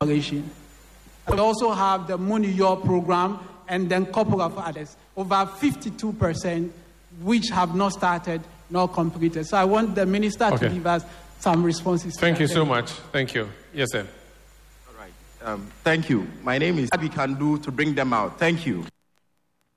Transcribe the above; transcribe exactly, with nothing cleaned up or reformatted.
We also have the Muniyor program and then a couple of others, over fifty-two percent, which have not started nor completed. So I want the minister okay. to give us some responses. Thank you so much. Thank you. Yes, sir. All right. Um, thank you. My name is What we can do to bring them out. Thank you.